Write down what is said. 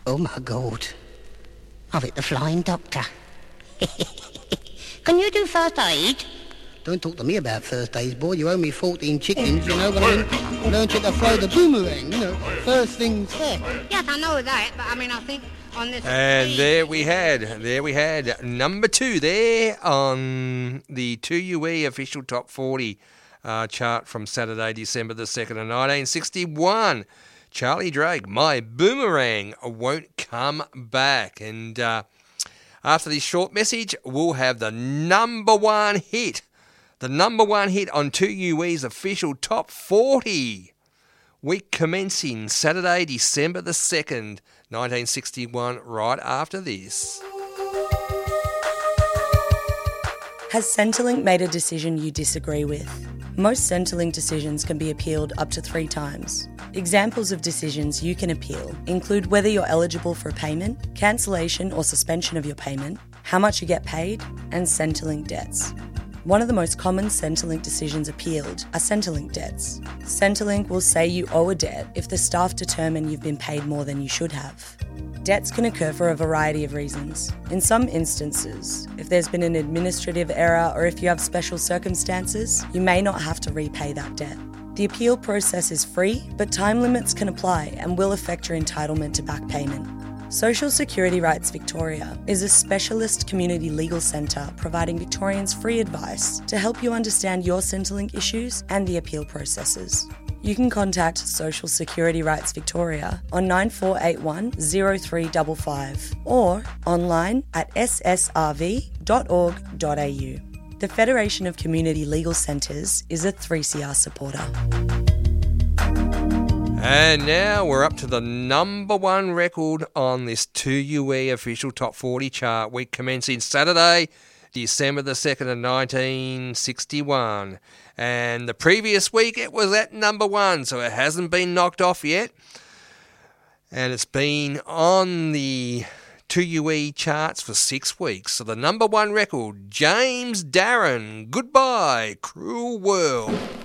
Oh my God. I've hit the flying doctor. Can you do first aid? Don't talk to me about first aid, boy. You owe me 14 chickens, you know, but I learned you to throw the boomerang, you know, first things first. Yes, I know that, but I mean, I think on this... And there we had number 2 there on the 2UE official top 40 chart from Saturday, December the 2nd of 1961. Charlie Drake, My Boomerang Won't Come Back. And after this short message, we'll have the number one hit. The number one hit on 2UE's official top 40. Week commencing Saturday, December the 2nd, 1961, right after this. Has Centrelink made a decision you disagree with? Most Centrelink decisions can be appealed up to 3 times. Examples of decisions you can appeal include whether you're eligible for a payment, cancellation or suspension of your payment, how much you get paid, and Centrelink debts. One of the most common Centrelink decisions appealed are Centrelink debts. Centrelink will say you owe a debt if the staff determine you've been paid more than you should have. Debts can occur for a variety of reasons. In some instances, if there's been an administrative error or if you have special circumstances, you may not have to repay that debt. The appeal process is free, but time limits can apply and will affect your entitlement to back payment. Social Security Rights Victoria is a specialist community legal centre providing Victorians free advice to help you understand your Centrelink issues and the appeal processes. You can contact Social Security Rights Victoria on 9481 0355 or online at ssrv.org.au. The Federation of Community Legal Centres is a 3CR supporter. And now we're up to the number one record on this 2UE official top 40 chart. Week commencing Saturday, December the 2nd of 1961. And the previous week it was at number 1, so it hasn't been knocked off yet. And it's been on the 2UE charts for 6 weeks. So the number one record, James Darren, Goodbye, Cruel World.